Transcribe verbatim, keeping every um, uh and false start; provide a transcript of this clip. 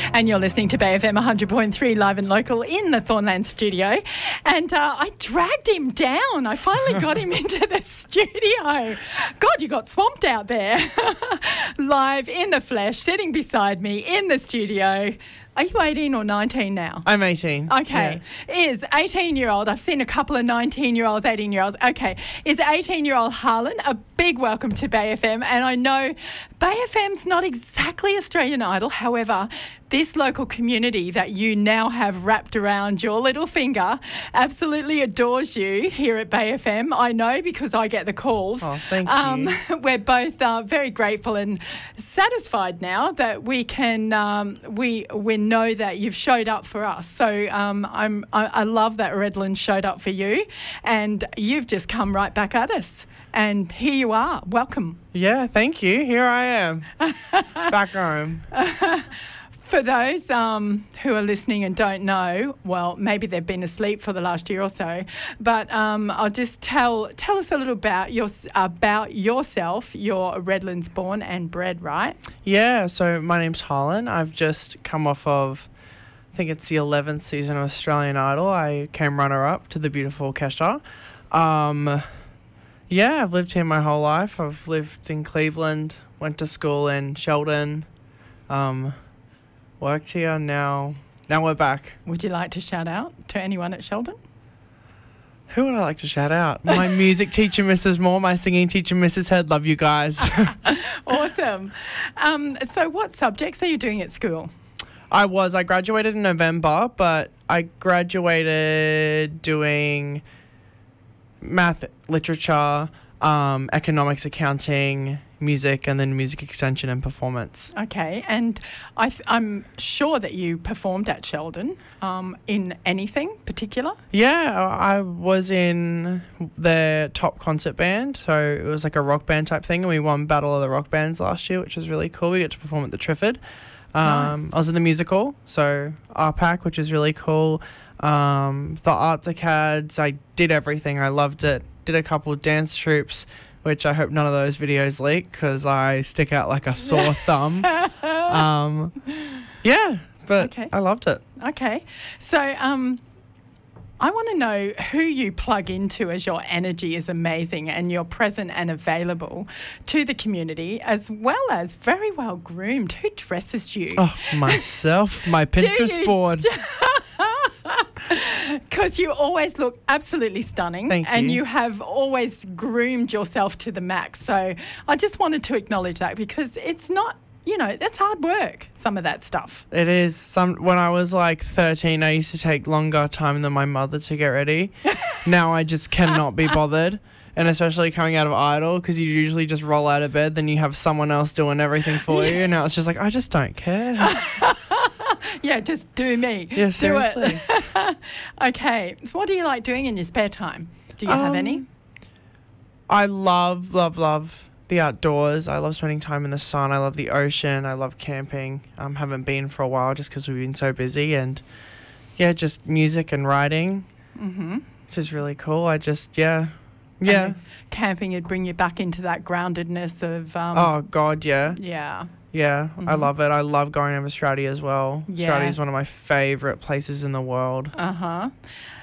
And you're listening to Bay F M one hundred point three live and local in the Thornland studio. And uh, I dragged him down. I finally got him into the studio. God, you got swamped out there. Live in the flesh, sitting beside me in the studio. Are you eighteen or nineteen now? I'm eighteen. Okay. Yeah. Is eighteen-year-old, I've seen a couple of nineteen-year-olds, eighteen-year-olds. Okay. Is eighteen-year-old Harlan, a big welcome to Bay F M. And I know Bay F M's not exactly Australian Idol. However, this local community that you now have wrapped around your little finger absolutely adores you here at Bay F M. I know because I get the calls. Oh, thank um, you. We're both uh, very grateful and satisfied now that we can, um, we we know that you've showed up for us. So um, I'm, I, I love that Redland showed up for you, and you've just come right back at us. And here you are. Welcome. Yeah, thank you. Here I am. Back home. For those um, who are listening and don't know, well, maybe they've been asleep for the last year or so, but um, I'll just tell tell us a little about your about yourself. You're Redlands born and bred, right? Yeah, so my name's Harlan. I've just come off of, I think it's the eleventh season of Australian Idol. I came runner-up to the beautiful Kesha. Um, yeah, I've lived here my whole life. I've lived in Cleveland, went to school in Sheldon, um... worked here, now now we're back. Would you like to shout out to anyone at Sheldon? Who would I like to shout out? My music teacher, Missus Moore, my singing teacher, Missus Head. Love you guys. Awesome. Um, so what subjects are you doing at school? I was. I graduated in November, but I graduated doing math, literature, um, economics, accounting, music, and then music extension and performance. Okay, and I th- I'm sure that you performed at Sheldon um, in anything particular? Yeah, I was in their top concert band, so it was like a rock band type thing, and we won Battle of the Rock Bands last year, which was really cool. We got to perform at the Trifford. Um, Nice. I was in the musical, so R PAC, which is really cool. Um, the Arts Acads, I did everything. I loved it. Did a couple of dance troupes, which I hope none of those videos leak because I stick out like a sore thumb. Um, yeah, but Okay. I loved it. Okay, so um, I want to know who you plug into as your energy is amazing and you're present and available to the community, as well as very well groomed. Who dresses you? Oh, myself, my Pinterest you board. Because you always look absolutely stunning. Thank and you. you have always groomed yourself to the max. So I just wanted to acknowledge that because it's not, you know, that's hard work, some of that stuff. It is. Some when I was like thirteen, I used to take longer time than my mother to get ready. Now I just cannot be bothered. And especially coming out of Idol, because you usually just roll out of bed, then you have someone else doing everything for you. And now it's just like, I just don't care. Yeah, just do me. Yeah, Do seriously. it. Okay, so what do you like doing in your spare time? Do you have Um, any? I love, love, love the outdoors. I love spending time in the sun. I love the ocean. I love camping. Um, haven't been for a while just because we've been so busy. And yeah, just music and writing, Mm-hmm. which is really cool. I just, yeah. Yeah. And camping would bring you back into that groundedness of... Um, Oh, God, yeah. Yeah. Yeah, I Mhm. love it. I love going over Straddie as well. Yeah. Straddie is one of my favourite places in the world. Uh-huh.